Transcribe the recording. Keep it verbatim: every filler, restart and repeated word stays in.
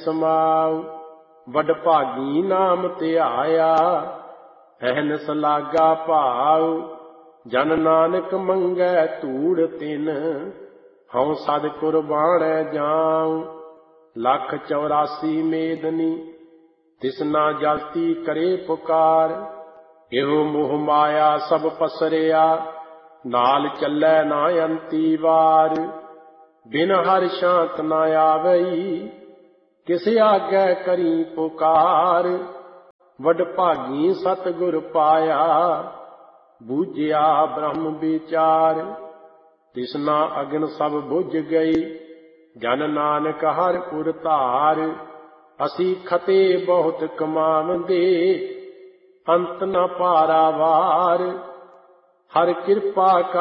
ਸਮਾਉ। ਵਡ ਭਾਗੀ ਨਾਮ ਧਿਆਇਆ, ਅਹਨਿਸ ਲਾਗਾ ਭਾਉ। ਜਨ ਨਾਨਕ ਮੰਗੈ ਧੂੜ ਤਿਨ, ਹਉ ਸਦ ਕੁਰਬਾਨੈ ਜਾਉ। ਲੱਖ ਚੌਰਾਸੀ ਮੇਦਨੀ, ਤਿਸਨਾ ਜਲਤੀ ਕਰੇ ਪੁਕਾਰ। ਇਹੋ ਮੋਹ ਮਾਇਆ ਸਭ ਪਸਰਿਆ, ਨਾਲ ਚੱਲੈ ਨਾ ਅੰਤੀ ਵਾਰ। ਬਿਨ ਹਰਿ ਸ਼ਾਂਤ ਨਾ ਆਵਈ, ਕਿਸ ਆਗੈ ਕਰੀ ਪੁਕਾਰ। ਵਡ ਭਾਗੀ ਸਤਿਗੁਰ ਪਾਇਆ, ਬੂਝਿਆ ਬ੍ਰਹਮ ਵਿਚਾਰ। ਤਿਸਨਾ ਅਗਨ ਸਭ ਬੁਝ ਗਈ, ਜਨ ਨਾਨਕ ਹਰਿ ਪੁਰ ਧਾਰ। ਅਸੀਂ ਖਤੇ ਬਹੁਤ ਕਮਾਵੰਦੇ, ਅੰਤ ਨ ਪਾਰਾਵਾਰ। ਹਰਿ ਕਿਰਪਾ